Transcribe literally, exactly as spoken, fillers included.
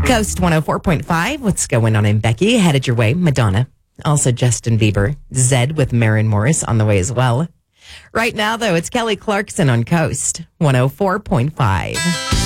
Coast one oh four point five. What's going on in Becky? Headed your way, Madonna. Also Justin Bieber. Zed with Maren Morris on the way as well. Right now, though, it's Kelly Clarkson on Coast one oh four point five.